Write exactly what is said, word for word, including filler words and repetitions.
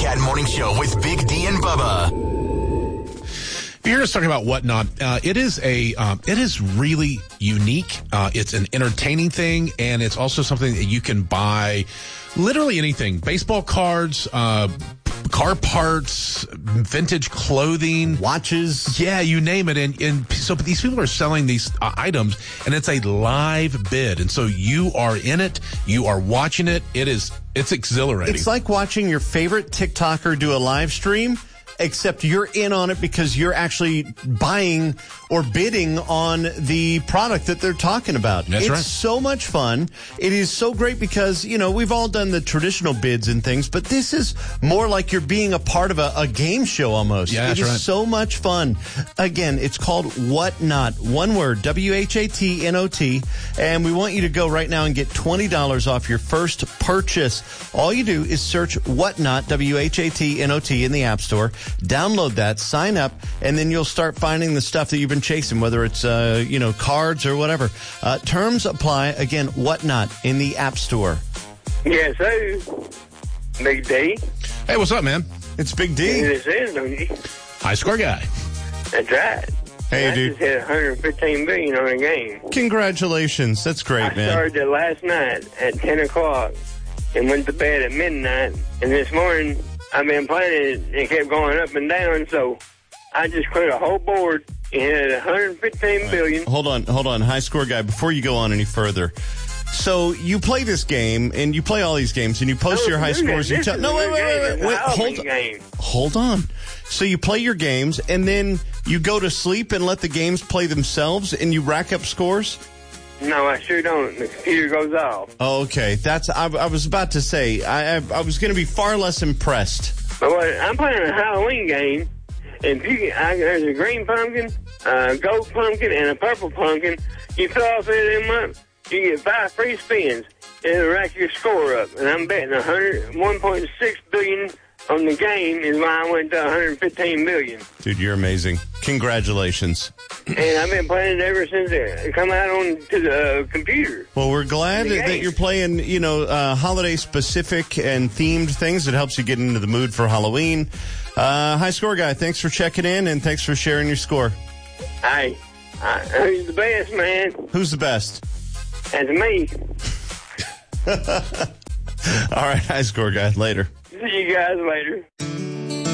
Chat Morning Show with Big D and Bubba. If you're just talking about Whatnot, uh, it is a, um, it is really unique. Uh, it's an entertaining thing, and it's also something that you can buy literally anything. Baseball cards, uh, car parts, vintage clothing, watches. Yeah, you name it. And, and so these people are selling these uh, items, and it's a live bid. And so you are in it. You are watching it. It is, it's exhilarating. It's like watching your favorite TikToker do a live stream, except you're in on it because you're actually buying or bidding on the product that they're talking about. That's it's right. so much fun. It is so great because, you know, we've all done the traditional bids and things, but this is more like you're being a part of a, a game show almost. Yeah, that's it is right. so much fun. Again, it's called Whatnot. One word, W H A T N O T. And we want you to go right now and get twenty dollars off your first purchase. All you do is search Whatnot, W H A T N O T, in the App Store. Download that, sign up, and then you'll start finding the stuff that you've been chasing, whether it's, uh, you know, cards or whatever. Uh, terms apply. Again, Whatnot in the App Store. Yes, sir. Big D. Hey, what's up, man? It's Big D. This is, don't you? High score guy. That's right. Hey, I dude. just hit one hundred fifteen billion on a game. Congratulations. That's great, I man. started it last night at ten o'clock and went to bed at midnight. And this morning, I've been playing it. It kept going up and down, so I just cleared a whole board and hit one hundred fifteen Right. billion. Hold on, hold on. High score guy, before you go on any further. So you play this game, and you play all these games, and you post No, your high it's a new scores. game. You tell, This no, is wait, a wait, new wait, game. wait, It's wait. a Hold, Halloween game. hold on. So you play your games, and then you go to sleep and let the games play themselves, and you rack up scores? No, I sure don't. The computer goes off. Oh, okay. That's I, I was about to say. I I, I was going to be far less impressed. But what, I'm playing a Halloween game, and if you get, I, there's a green pumpkin, a gold pumpkin, and a purple pumpkin. You fill all three of them up, you get five free spins, and it'll rack your score up. And I'm betting one hundred, one point six billion on the game is why I went to one hundred fifteen billion. Dude, you're amazing. Congratulations. And I've been playing it ever since it come out on to the uh, computer. Well, we're glad The that game. you're playing, you know, uh, holiday-specific and themed things. It helps you get into the mood for Halloween. Uh, high score guy, thanks for checking in, and thanks for sharing your score. Hey, uh, who's the best, man? Who's the best? That's me. All right, high score guy, later. See you guys later.